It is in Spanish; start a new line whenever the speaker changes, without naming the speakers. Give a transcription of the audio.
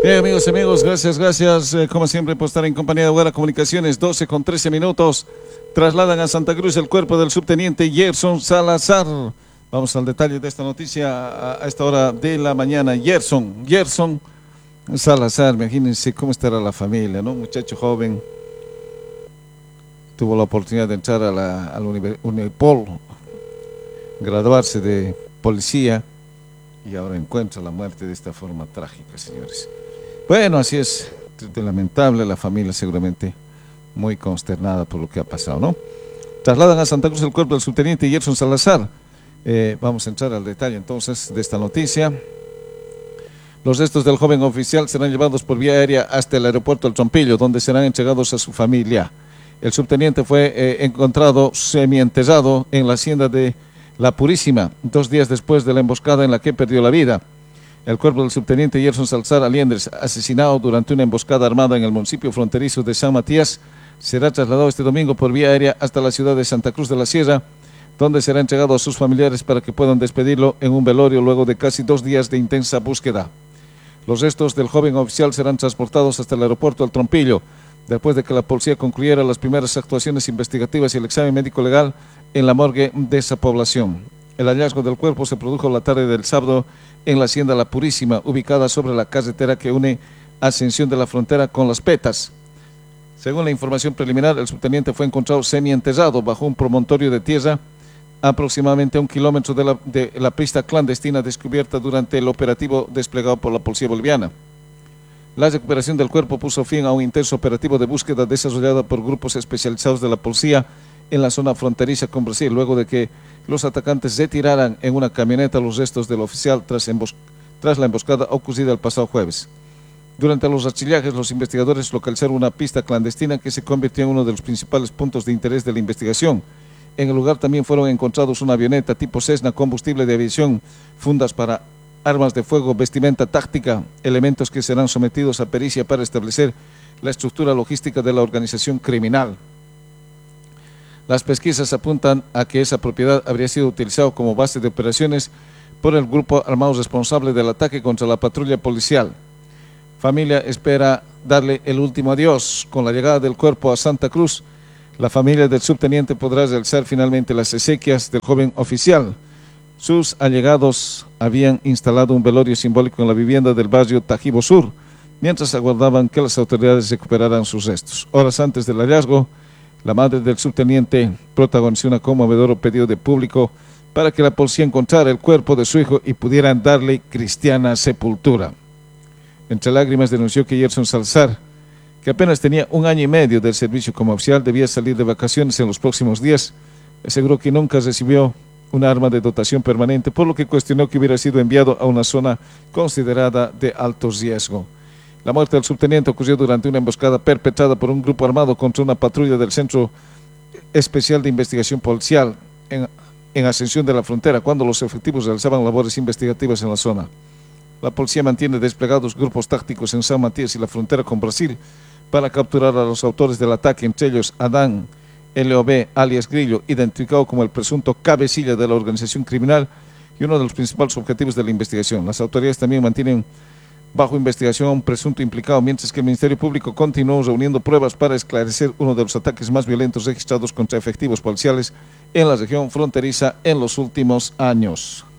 Bien, amigos, gracias, como siempre, por estar en compañía de Guara Comunicaciones. 12:13. Trasladan a Santa Cruz el cuerpo del subteniente Gerson Salazar. Vamos al detalle de esta noticia a esta hora de la mañana. Gerson Salazar, imagínense cómo estará la familia, ¿no? Muchacho joven, tuvo la oportunidad de entrar al Unipol, graduarse de policía y ahora encuentra la muerte de esta forma trágica, señores. Bueno, así es, lamentable, la familia seguramente muy consternada por lo que ha pasado, ¿no? Trasladan a Santa Cruz el cuerpo del subteniente Gerson Salazar. Vamos a entrar al detalle entonces de esta noticia. Los restos del joven oficial serán llevados por vía aérea hasta el aeropuerto El Trompillo, donde serán entregados a su familia. El subteniente fue encontrado semienterrado en la hacienda de La Purísima, 2 días después de la emboscada en la que perdió la vida. El cuerpo del subteniente Gerson Salazar Aliendres, asesinado durante una emboscada armada en el municipio fronterizo de San Matías, será trasladado este domingo por vía aérea hasta la ciudad de Santa Cruz de la Sierra, donde será entregado a sus familiares para que puedan despedirlo en un velorio luego de casi 2 días de intensa búsqueda. Los restos del joven oficial serán transportados hasta el aeropuerto El Trompillo, después de que la policía concluyera las primeras actuaciones investigativas y el examen médico legal en la morgue de esa población. El hallazgo del cuerpo se produjo la tarde del sábado en la hacienda La Purísima, ubicada sobre la carretera que une Ascensión de la Frontera con Las Petas. Según la información preliminar, el subteniente fue encontrado semienterrado bajo un promontorio de tierra aproximadamente a 1 kilómetro de la pista clandestina descubierta durante el operativo desplegado por la policía boliviana. La recuperación del cuerpo puso fin a un intenso operativo de búsqueda desarrollado por grupos especializados de la policía en la zona fronteriza con Brasil, luego de que los atacantes retiraran en una camioneta los restos del oficial tras la emboscada ocurrida el pasado jueves. Durante los archillajes, los investigadores localizaron una pista clandestina que se convirtió en uno de los principales puntos de interés de la investigación. En el lugar también fueron encontrados una avioneta tipo Cessna, combustible de aviación, fundas para armas de fuego, vestimenta táctica, elementos que serán sometidos a pericia para establecer la estructura logística de la organización criminal. Las pesquisas apuntan a que esa propiedad habría sido utilizada como base de operaciones por el grupo armado responsable del ataque contra la patrulla policial. Familia espera darle el último adiós. Con la llegada del cuerpo a Santa Cruz, la familia del subteniente podrá realizar finalmente las exequias del joven oficial. Sus allegados habían instalado un velorio simbólico en la vivienda del barrio Tajibo Sur, mientras aguardaban que las autoridades recuperaran sus restos. Horas antes del hallazgo, la madre del subteniente protagonizó un conmovedor pedido de público para que la policía encontrara el cuerpo de su hijo y pudieran darle cristiana sepultura. Entre lágrimas denunció que Gerson Salazar, que apenas tenía 1 año y medio del servicio como oficial, debía salir de vacaciones en los próximos días. Aseguró que nunca recibió una arma de dotación permanente, por lo que cuestionó que hubiera sido enviado a una zona considerada de alto riesgo. La muerte del subteniente ocurrió durante una emboscada perpetrada por un grupo armado contra una patrulla del Centro Especial de Investigación Policial en Ascensión de la Frontera, cuando los efectivos realizaban labores investigativas en la zona. La policía mantiene desplegados grupos tácticos en San Matías y la frontera con Brasil para capturar a los autores del ataque, entre ellos Adán LOB, alias Grillo, identificado como el presunto cabecilla de la organización criminal y uno de los principales objetivos de la investigación. Las autoridades también mantienen bajo investigación a un presunto implicado, mientras que el Ministerio Público continuó reuniendo pruebas para esclarecer uno de los ataques más violentos registrados contra efectivos policiales en la región fronteriza en los últimos años.